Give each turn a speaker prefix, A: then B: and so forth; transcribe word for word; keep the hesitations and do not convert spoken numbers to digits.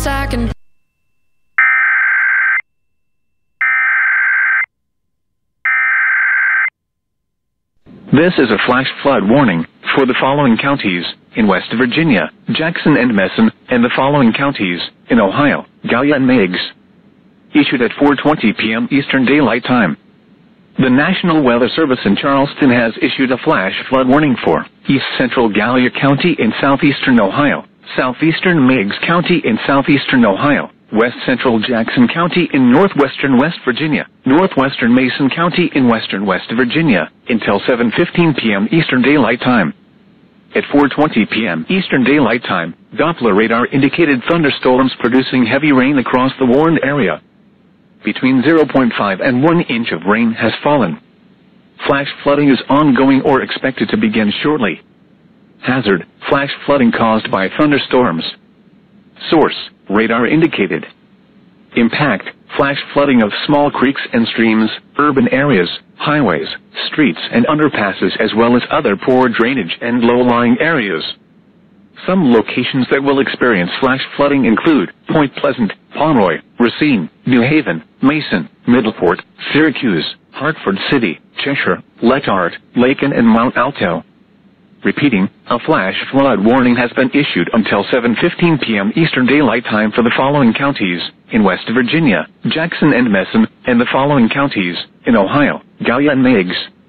A: best I can.
B: This is a flash flood warning for the following counties in West Virginia, Jackson and Messon, and the following counties in Ohio, Gallia and Meigs. Issued at four twenty p m Eastern Daylight Time. The National Weather Service in Charleston has issued a flash flood warning for East Central Gallia County in southeastern Ohio, southeastern Meigs County in southeastern Ohio, West Central Jackson County in northwestern West Virginia, northwestern Mason County in western West Virginia, until seven fifteen p m Eastern Daylight Time. At four twenty p m Eastern Daylight Time, Doppler radar indicated thunderstorms producing heavy rain across the warned area. Between zero point five and one inch of rain has fallen. Flash flooding is ongoing or expected to begin shortly. Hazard: flash flooding caused by thunderstorms. Source: radar indicated. Impact: flash flooding of small creeks and streams, urban areas, highways, streets and underpasses, as well as other poor drainage and low-lying areas. Some locations that will experience flash flooding include Point Pleasant, Pomeroy, Racine, New Haven, Mason, Middleport, Syracuse, Hartford City, Cheshire, Letart, Lakin and Mount Alto. Repeating, a flash flood warning has been issued until seven fifteen p m Eastern Daylight Time for the following counties in West Virginia, Jackson and Messon, and the following counties in Ohio, Gallia and Meigs.